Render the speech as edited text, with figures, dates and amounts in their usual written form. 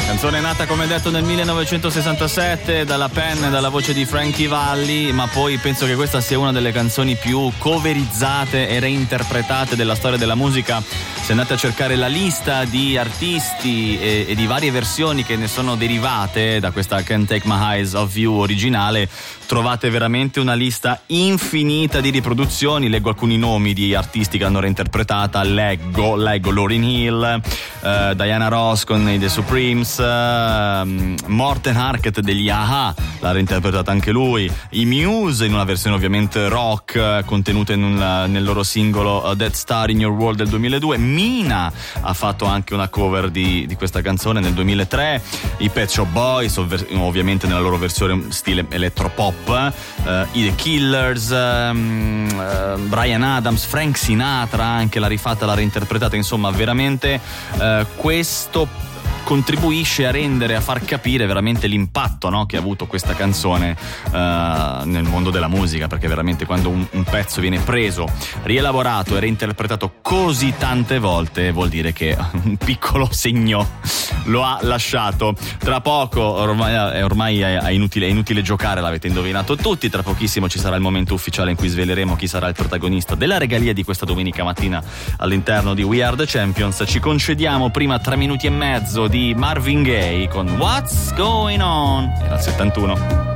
Canzone nata, come detto, nel 1967 dalla penna e dalla voce di Frankie Valli, ma poi penso che questa sia una delle canzoni più coverizzate e reinterpretate della storia della musica. Se andate a cercare la lista di artisti e di varie versioni che ne sono derivate da questa Can't Take My Eyes Off You originale, trovate veramente una lista infinita di riproduzioni. Leggo alcuni nomi di artisti che l'hanno reinterpretata. Leggo Lauryn Hill, Diana Ross con i The Supremes, Morten Harket degli A-ha l'ha reinterpretata anche lui, i Muse in una versione ovviamente rock contenuta nel loro singolo Dead Star in Your World del 2002. Mina ha fatto anche una cover di questa canzone nel 2003, i Pet Shop Boys ovviamente nella loro versione stile elettropop, i The Killers, Bryan Adams, Frank Sinatra anche l'ha rifatta, l'ha reinterpretata. Insomma, veramente questo contribuisce a rendere, a far capire veramente l'impatto, no, che ha avuto questa canzone nel mondo della musica, perché veramente quando un pezzo viene preso, rielaborato e reinterpretato così tante volte vuol dire che un piccolo segno lo ha lasciato. Tra poco, ormai è inutile giocare, l'avete indovinato tutti, tra pochissimo ci sarà il momento ufficiale in cui sveleremo chi sarà il protagonista della regalia di questa domenica mattina all'interno di We Are The Champions. Ci concediamo prima 3 minuti e mezzo di Marvin Gaye con What's Going On, era il 71.